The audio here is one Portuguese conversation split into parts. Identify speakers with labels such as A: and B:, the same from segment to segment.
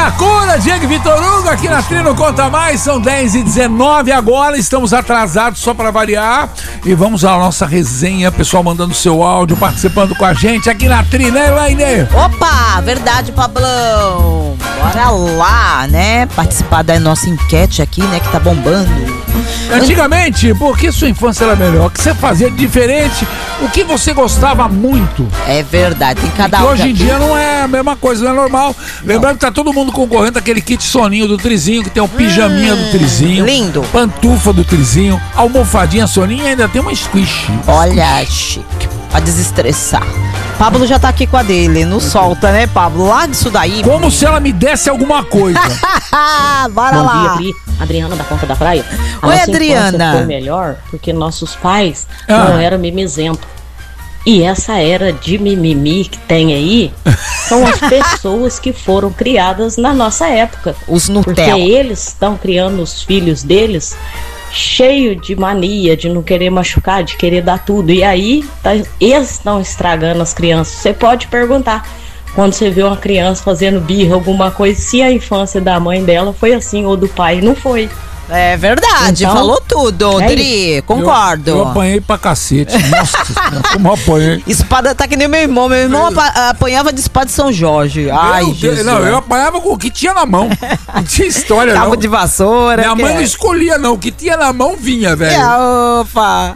A: Sakura, Diego e Vitor Hugo aqui na Tri Não Conta Mais. São 10h19 agora, estamos atrasados só pra variar. E vamos à nossa resenha, pessoal mandando seu áudio, participando com a gente aqui na Tri, né, Elaine?
B: Opa, verdade, Pablão. Bora lá, né, participar da nossa enquete aqui, né, que tá bombando.
A: Antigamente, por que sua infância era melhor? O que você fazia de diferente? O que você gostava muito?
B: É verdade, tem cada
A: um.
B: Hoje
A: em dia não é a mesma coisa, não é normal. Lembrando que tá todo mundo concorrendo àquele kit soninho do Trizinho, que tem o pijaminha do Trizinho.
B: Lindo.
A: Pantufa do Trizinho, almofadinha soninho e ainda tem uma squish.
B: Olha, chique, pra desestressar. Pablo já tá aqui com a dele, não solta, né, Pablo? Larga isso daí.
A: Como se ela me desse alguma coisa.
B: Bora lá.
C: Bom dia, Adriana da Ponta da Praia.
B: Oi, Adriana.
C: Foi melhor porque nossos pais não eram mimizentos. E essa era de mimimi que tem aí são as pessoas que foram criadas na nossa época.
B: Os Nutella.
C: Porque eles estão criando os filhos deles cheio de mania, de não querer machucar, de querer dar tudo. E aí, eles estão estragando as crianças. Você pode perguntar, quando você vê uma criança fazendo birra, alguma coisa, se a infância da mãe dela foi assim, ou do pai, não foi.
B: É verdade, então, falou tudo, Dri, concordo.
A: Eu apanhei pra cacete, nossa, como eu apanhei.
B: Espada tá que nem meu irmão apanhava de espada de São Jorge. Ai, Jesus.
A: Não, eu apanhava com o que tinha na mão, não tinha história não.
B: Cabo de vassoura.
A: Minha mãe não escolhia não, o que tinha na mão vinha, velho.
B: Opa.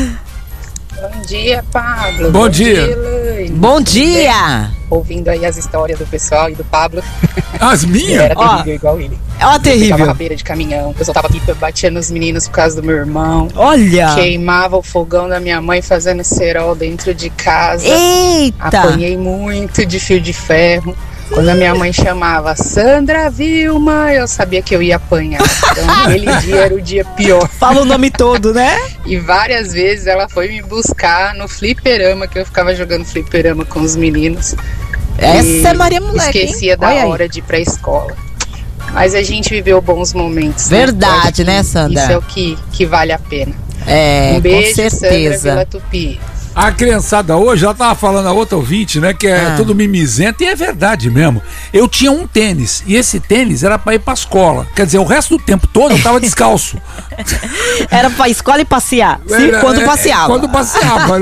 D: Bom dia, Pablo.
A: Bom dia.
D: Elaine.
B: Bom dia.
D: Ouvindo aí as histórias do pessoal e do Pablo.
A: As minhas?
D: Era terrível igual ele.
B: Ó, terrível.
D: Eu rabeira de caminhão, eu soltava pipa, batia nos meninos por causa do meu irmão.
B: Olha.
D: Queimava o fogão da minha mãe fazendo cerol dentro de casa.
B: Eita.
D: Apanhei muito de fio de ferro. Quando a minha mãe chamava Sandra Vilma, eu sabia que eu ia apanhar. Então aquele dia era o dia pior.
B: Fala o nome todo, né?
D: E várias vezes ela foi me buscar no fliperama, que eu ficava jogando fliperama com os meninos.
B: Essa é Maria Moleque.
D: Esquecia da hora de ir pra escola. Mas a gente viveu bons momentos.
B: Verdade, né, Sandra?
D: Isso é o que vale a pena.
B: É,
D: um beijo,
B: com certeza.
D: Sandra Vila Tupi.
A: A criançada hoje, ela tava falando a outra ouvinte, né, que é tudo mimizento, e é verdade mesmo. Eu tinha um tênis, e esse tênis era pra ir pra escola. Quer dizer, o resto do tempo todo eu tava descalço.
B: Era pra escola e passear. Quando passeava.
A: Quando passeava.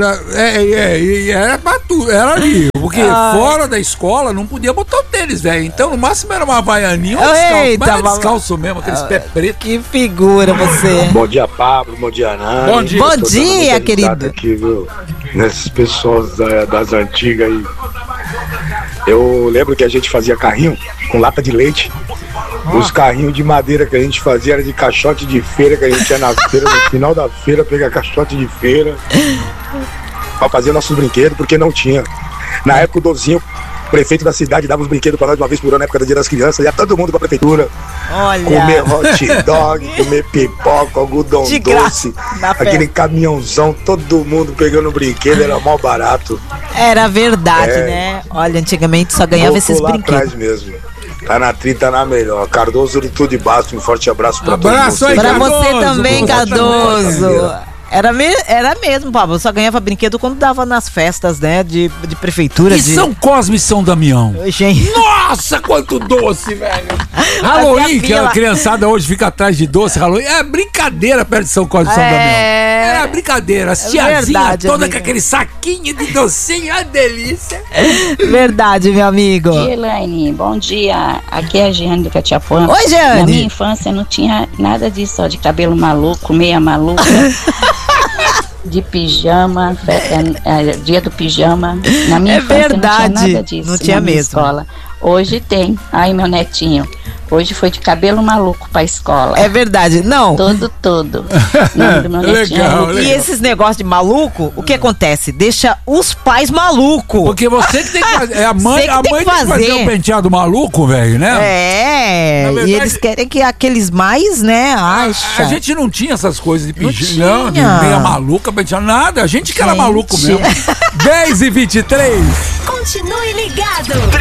A: Era pra tudo, era ali. Porque fora da escola não podia botar o tênis, velho. Então, no máximo era uma havaianinha ou descalço.
B: Eita,
A: mas era descalço mesmo, aqueles pé preto.
B: Que figura você.
E: Bom dia, Pablo. Bom dia, Nani.
A: Bom dia.
B: Bom dia, querido.
E: Aqui, viu? Nesses pessoas das antigas aí. Eu lembro que a gente fazia carrinho com lata de leite. Os carrinhos de madeira que a gente fazia era de caixote de feira, que a gente ia na feira, no final da feira, pegar caixote de feira pra fazer nossos brinquedos, porque não tinha. Na época o Dozinho, prefeito da cidade, dava os brinquedos pra nós uma vez por ano, na época do Dia das Crianças, ia todo mundo pra prefeitura.
B: Olha.
E: Comer hot dog, comer pipoca, algodão doce, aquele caminhãozão, todo mundo pegando brinquedo, era mó barato.
B: Era verdade, né? Olha, antigamente só ganhava esses
E: lá
B: brinquedos.
E: Atrás mesmo. Tá na Tri, tá na melhor. Cardoso de tudo de baixo, um forte abraço pra todos vocês.
B: Pra você também, Cardoso. Era mesmo, Pablo. Só ganhava brinquedo quando dava nas festas, né? De prefeitura.
A: E São Cosme e São Damião.
B: Gente.
A: Nossa, quanto doce, velho. Halloween, que a criançada hoje fica atrás de doce. Halloween é brincadeira perto de São Cosme e São Damião. Era brincadeira. As tiazinhas toda com aquele saquinho de docinho. A delícia.
B: Verdade, meu amigo.
F: Bom dia, Elaine. Bom dia. Aqui é a Giane do Catiapuã.
B: Oi, Giane.
F: Na minha infância não tinha nada disso, ó, de cabelo maluco, meia maluca. De pijama, dia do pijama. Na minha infância
B: verdade.
F: Não tinha nada disso.
B: Não tinha mesmo.
F: Escola. Hoje tem. Ai, meu netinho. Hoje foi de cabelo maluco pra escola.
B: É verdade, não.
F: Todo. Não, do meu netinho.
B: Legal. E esses negócios de maluco, o que acontece? Deixa os pais malucos.
A: Porque você que tem que fazer. É a mãe tem que fazer o penteado maluco, velho, né?
B: É. Verdade, e eles querem que aqueles mais, né?
A: A gente não tinha essas coisas de pijama, de meia maluca, penteado, nada. A gente que era maluco mesmo. 10h23.
G: Continue ligado.